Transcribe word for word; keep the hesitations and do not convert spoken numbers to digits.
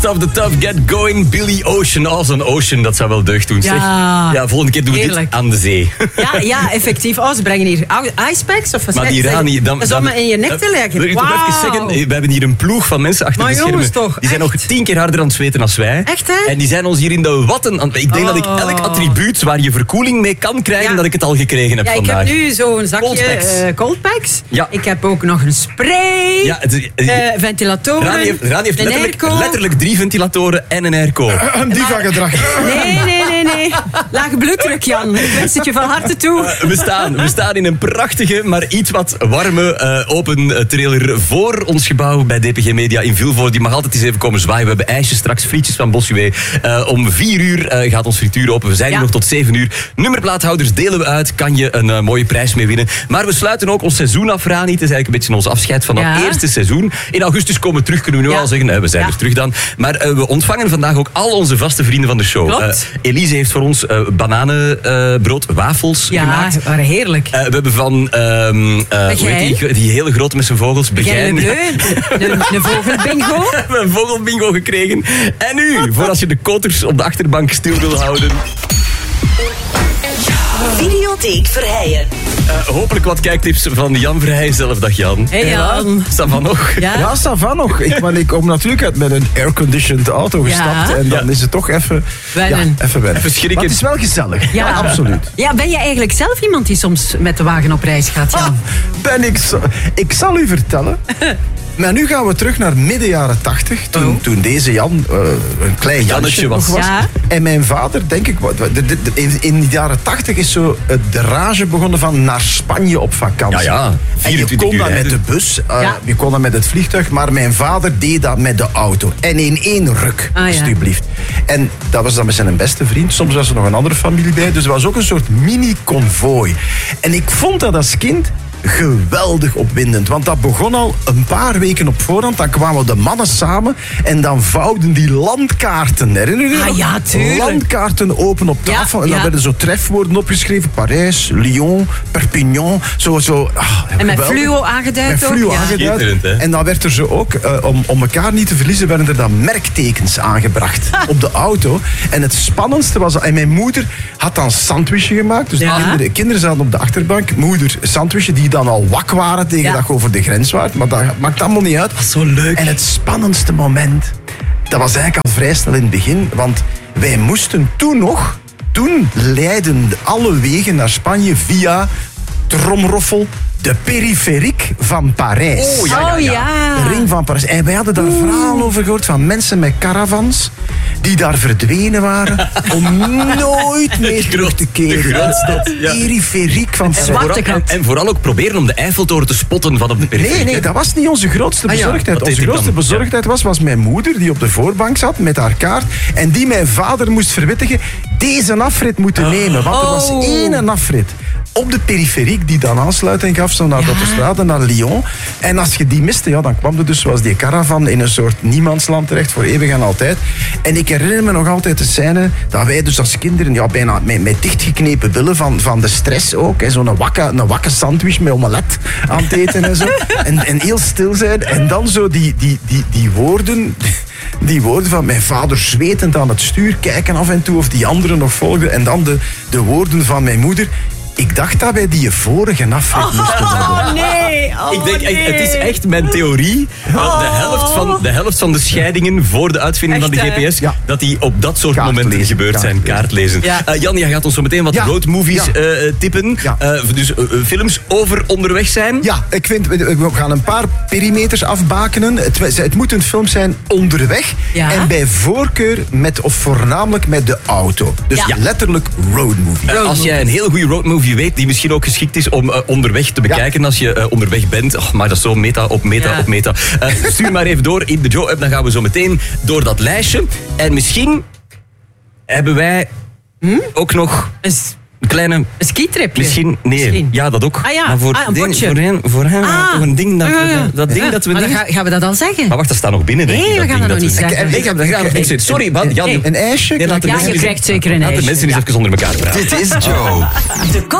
Of the Tough, Get Going, Billy Ocean. Oh, zo'n Ocean, dat zou wel deugd doen, zeg. Ja, ja, volgende keer doen we heerlijk. dit aan de zee. Ja, ja, effectief. Oh, ze brengen hier icepacks of wat Maar zeg- die zeg- Rani... Dan, Dat is om me in je nek te leggen. Wil ik toch Wauw. even zeggen, we hebben hier een ploeg van mensen achter Maar de jongens schermen. toch, die zijn echt? nog tien keer harder aan het zweten als wij. Echt, hè? En die zijn ons hier in de watten. aan- Ik denk Oh. dat ik elk attribuut waar je verkoeling mee kan krijgen, Ja. dat ik het al gekregen heb Ja, ik vandaag. heb nu zo'n zakje Coldpacks. eh, Coldpacks. Ja. Ik heb ook nog een spray, Ja, het, eh, ventilatoren, Rani heeft, Rani heeft een letterlijk, airco. letterlijk drie ventilatoren en een airco. Een diva-gedrag. Nee, nee, nee, nee. Lage bloeddruk, Jan. Ik wens het je van harte toe. Uh, we, staan, we staan in een prachtige, maar iets wat warme uh, open uh, trailer voor ons gebouw bij D P G Media in Vilvoorde. Die mag altijd eens even komen zwaaien. We hebben ijsjes straks, frietjes van Bossuet. Uh, om vier uur uh, gaat ons frituur open. We zijn Ja. hier nog tot zeven uur. Nummerplaathouders delen we uit. Kan je een uh, mooie prijs mee winnen. Maar we sluiten ook ons seizoen af, Rani. Het is eigenlijk een beetje ons afscheid van Ja. dat eerste seizoen. In augustus komen we terug, kunnen we nu Ja. al zeggen. Uh, we zijn Ja. er terug dan. Maar uh, we ontvangen vandaag ook al onze vaste vrienden van de show. Klopt. Uh, Elise heeft voor ons uh, bananenbrood, uh, wafels Ja, gemaakt. waren heerlijk. Uh, we hebben van um, uh, hoe heet die, die hele grote met zijn vogels, Begijn Begijn. Bleu, een, een vogelbingo. We hebben een vogelbingo gekregen. En nu, voor als je de koters op de achterbank stil wil houden. Videotheek Verheijen. Uh, hopelijk wat kijktips van Jan Verheijen zelf. Dag Jan. Hey Jan. Staat van nog? Ja? Ja, ça va nog. Ik, want ik kom natuurlijk uit met een airconditioned auto gestapt. Ja. En dan Ja. is het toch even... Wennen. Ja, even wennen. Even schrikken. Maar het is wel gezellig. Ja. Ja, absoluut. Ja, ben je eigenlijk zelf iemand die soms met de wagen op reis gaat, Jan? Ah, ben ik zo... Ik zal u vertellen... Maar nu gaan we terug naar midden jaren tachtig, toen, Oh. toen deze Jan uh, een klein Jannetje Jannetje was. nog was. Ja. En mijn vader, denk ik, wat- de- de- de- in, in de jaren tachtig is zo het rage begonnen van naar Spanje op vakantie. Ja, ja. En je vierentwintig kon uur dat met de rijden. bus, uh, Ja. je kon dat met het vliegtuig, maar mijn vader deed dat met de auto. En in één ruk, Ah, ja. alsjeblieft. En dat was dan met zijn beste vriend. Soms was er nog een andere familie bij. Dus het was ook een soort mini-convooi. En ik vond dat als kind geweldig opwindend. Want dat begon al een paar weken op voorhand. Dan kwamen de mannen samen en dan vouwden die landkaarten. Herinner je je Ah, nog? ja, tuurlijk. Landkaarten open op tafel. Ja, en dan ja. werden zo trefwoorden opgeschreven. Parijs, Lyon, Perpignan. Zo, zo, ah, En met geweldig. fluo aangeduid Met ook? fluo Ja. aangeduid. Schitterend, hè? En dan werd er zo ook, uh, om, om elkaar niet te verliezen, werden er dan merktekens aangebracht op de auto. En het spannendste was, en mijn moeder had dan sandwichen gemaakt. Dus Ja. de kinderen, de kinderen zaten op de achterbank. Moeder sandwichen die dan al wak waren tegen Ja. dat je over de grens waart. Maar dat maakt allemaal niet uit. Zo leuk. En het spannendste moment, dat was eigenlijk al vrij snel in het begin. Want wij moesten toen nog, toen leidden alle wegen naar Spanje via, tromroffel, de periferiek van Parijs. Oh, ja, ja, Oh ja. ja. De ring van Parijs. En wij hadden daar verhalen over gehoord van mensen met caravans die daar verdwenen waren om nooit meer terug te keren. de grootstad, De ja. periferiek van En Parijs. wat- Vooral- en, en vooral ook proberen om de Eiffeltoren te spotten van op de periferie. Nee, nee, dat was niet onze grootste Ah ja, bezorgdheid. wat deed onze ik grootste dan? bezorgdheid was, was mijn moeder die op de voorbank zat met haar kaart en die mijn vader moest verwittigen deze afrit moeten nemen. Want er was Oh. één afrit op de periferiek die dan aansluiting gaf zo naar de Ja. autostrade, naar Lyon. En als je die miste, ja, dan kwam er dus zoals die caravan in een soort niemandsland terecht voor eeuwig en altijd. En ik herinner me nog altijd de scène dat wij dus als kinderen ja, bijna met, met dichtgeknepen billen van, van de stress ook. hè, Zo'n wakke, een wakke sandwich met omelet aan het eten en zo. En, en heel stil zijn. En dan zo die, die, die, die woorden... Die woorden van mijn vader zwetend aan het stuur, kijken af en toe of die anderen nog volgden. En dan de, de woorden van mijn moeder. Ik dacht dat wij die vorige afrit moesten hebben. Oh nee. Oh, Ik denk, echt, nee. het is echt mijn theorie dat de helft van de, helft van de scheidingen voor de uitvinding Echt, van de G P S, Ja. dat die op dat soort Kaart momenten lezen, gebeurd kaart zijn. lezen. Kaartlezen. Ja. Uh, Jan, jij gaat ons zo meteen wat Ja. roadmovies Ja. uh, tippen. Ja. Uh, dus uh, uh, films over onderweg zijn. Ja, ik vind, we we gaan een paar perimeters afbakenen. Het, het moet een film zijn onderweg. Ja. En bij voorkeur met, of voornamelijk met de auto. Dus Ja. letterlijk roadmovie. Uh, als jij een heel goede roadmovie weet, die misschien ook geschikt is om uh, onderweg te bekijken als je uh, onderweg bent. Oh, maar dat is zo meta op meta Ja. op meta. Uh, stuur maar even door in de Joe-app, dan gaan we zo meteen door dat lijstje. En misschien hebben wij ook nog Een, s- een kleine... een skitripje. Misschien, nee, Misschien. ja, dat ook. Ah ja, maar voor, ah, een ding- potje. voor hen, voor hen Ah. toch een ding dat, Ja, we, ja. dat ding Ja, dat we maar dan niet... ga- gaan we dat al zeggen? Maar wacht, dat staat nog binnen, denk Nee, ik. we gaan ding dat nog we- niet zeggen. Nee, gaan we gaan nog niks zeggen. Sorry, Jan. Jan Nee. Een ijsje? Nee, laat de Ja, mensen je eens- krijgt zeker een laat de ijsje. mensen eens Ja. even onder elkaar praten. Dit is Joe. De